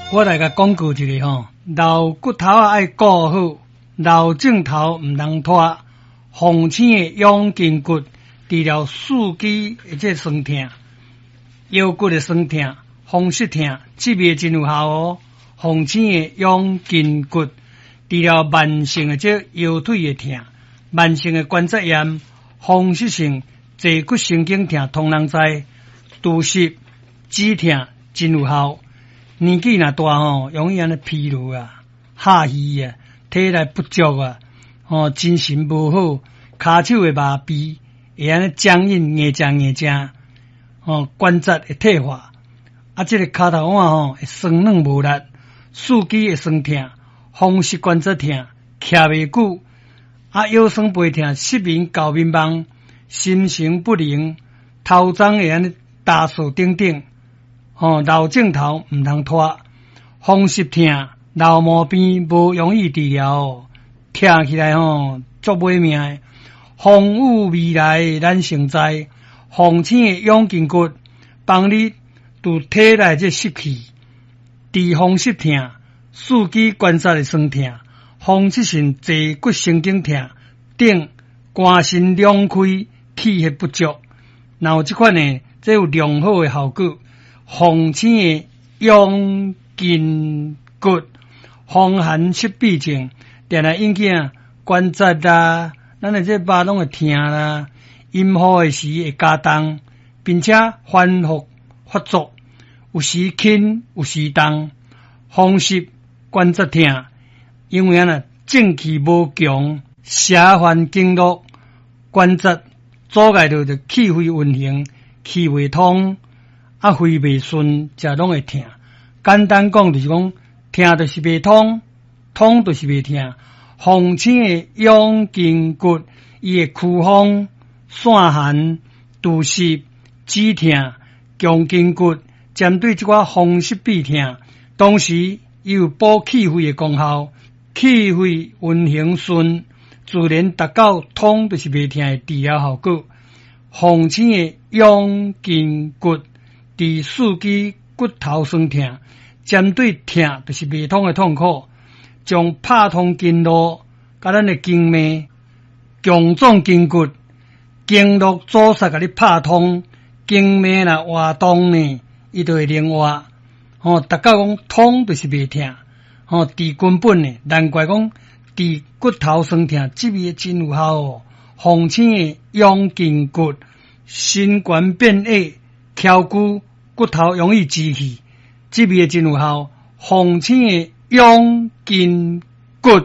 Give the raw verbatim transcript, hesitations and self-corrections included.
我来甲讲句一个吼，老骨头啊爱顾好，老镜头毋通拖。红青的养筋骨，治疗四肢或者酸痛、腰骨的酸痛、风湿痛，这味真有效哦。红青的养筋骨，治疗慢性的这腰腿的痛、慢性的关节炎、风湿性坐骨神经痛，通人知。拄湿、止痛真有效。年纪若大吼，容易安尼疲劳啊、下虚啊、体力不足啊。哦，精神无好，骹手会麻痹，会安尼僵硬、硬正硬正，哦，关节会退化，啊，这个骹头腕吼会酸软无力，四肢会酸痛，风湿关节痛，徛袂久，啊，腰酸背痛，失眠、搞迷茫，心神不宁，头鬃会安尼打扫等等，哦，老镜头毋通拖，风湿痛、老毛病无容易治疗哦。听起来吼足买命的，风雨未来咱成灾，红青的养筋骨，帮你拄体内这湿气，治风湿痛、四肢关节的酸痛、风湿性坐骨神经痛等，肝肾两开，气血不足，然后这款呢，这有良好的效果。红青的养筋骨，风寒湿痹症。定来引起啊关节啦，咱的这肉拢会痛啦，阴雨的时会加重，并且反复发作，有时轻，有时重，风湿关节痛，因为啊正气无强，邪烦经络，关节阻碍到着气血运行，气未通，啊肺未顺，才拢会痛。简单讲就是讲，痛就是未通。通就是袂痛，红青的养筋骨，伊会驱风、散寒、除湿、止痛、强筋骨，针对这款风湿痹痛，同时伊有补气血的功效，气血运行顺，自然达到通就是袂痛的治疗效果。红青的养筋骨，治四肢骨头酸痛，针对痛就是袂通的痛苦。将拍通经络，甲咱的经脉强壮筋骨，经络阻塞，甲你拍通，经脉若活动呢，伊就会灵活。哦，达到讲通就是袂痛，哦，治根本呢，难怪讲治骨头酸痛，这味真有效哦。红青的养筋骨，心肝变矮、翘骨、骨头容易积气，这味真有效。红青的养筋